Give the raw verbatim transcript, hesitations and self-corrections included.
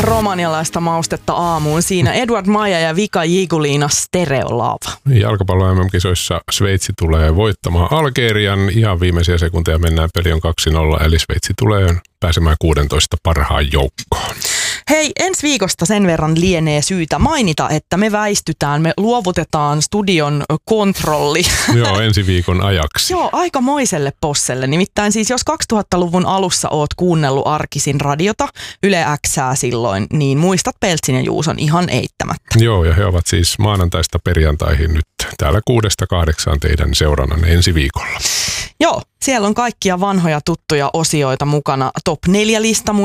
romanialaista maustetta aamuun. Siinä Eduard Maja ja Vika Jiguliina Stereolava. Jalkapallo M M-kisoissa Sveitsi tulee voittamaan Algerian. Ihan viimeisiä sekunteja mennään, peli on kaksi nolla, eli Sveitsi tulee pääsemään kuusitoista parhaan joukkoon. Hei, ensi viikosta sen verran lienee syytä mainita, että me väistytään, me luovutetaan studion kontrolli. Joo, ensi viikon ajaksi. Joo, aikamoiselle posselle. Nimittäin siis jos kaksituhattaluvun alussa oot kuunnellut arkisin radiota, Yle Xää silloin, niin muistat Peltsin ja Juuson ihan eittämättä. Joo, ja he ovat siis maanantaista perjantaihin nyt täällä kuudesta kahdeksaan teidän seurannan ensi viikolla. Joo, siellä on kaikkia vanhoja tuttuja osioita mukana. Top neljä lista